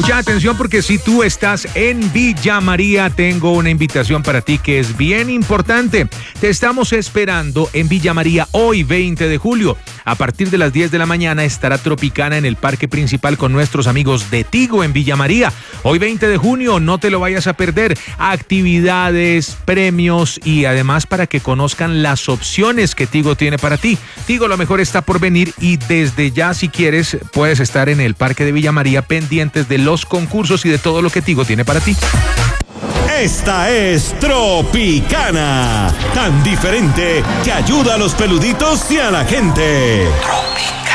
Mucha atención porque si tú estás en Villa María, tengo una invitación para ti que es bien importante. Te estamos esperando en Villa María hoy, 20 de julio. A partir de las 10 de la mañana estará Tropicana en el parque principal con nuestros amigos de Tigo en Villa María. Hoy 20 de junio, no te lo vayas a perder. Actividades, premios y además para que conozcan las opciones que Tigo tiene para ti. Tigo, lo mejor está por venir y desde ya, si quieres, puedes estar en el parque de Villa María pendientes de los concursos y de todo lo que Tigo tiene para ti. Esta es Tropicana, tan diferente que ayuda a los peluditos y a la gente.